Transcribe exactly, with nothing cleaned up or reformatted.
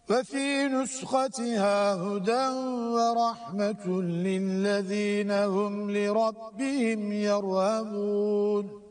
وفي نسختها هدى ورحمة للذين هم لربهم يرهبون